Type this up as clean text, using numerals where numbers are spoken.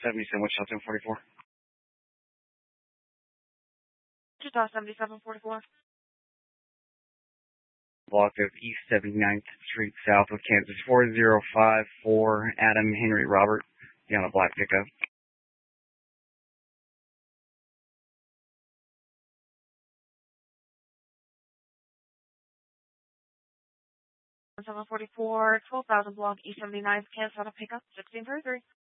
77 Wichita 744. Wichita 7744. Block of East 79th Street South of Kansas 4054 Adam Henry Robert. You on a black pickup. 744, 12,000 block, East 79th, Kansas, auto pickup, 1633.